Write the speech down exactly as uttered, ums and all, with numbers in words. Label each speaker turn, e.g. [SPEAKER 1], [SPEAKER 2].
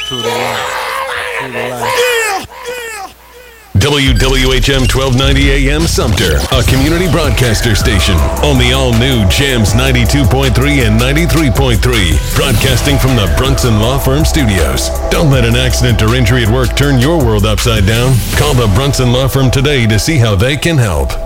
[SPEAKER 1] True to life. True to life.
[SPEAKER 2] W W H M twelve ninety A M Sumter, a community broadcaster station on the all-new Jams ninety-two point three and ninety-three point three, broadcasting from the Brunson Law Firm Studios. Don't let an accident or injury at work turn your world upside down. Call the Brunson Law Firm today to see how they can help.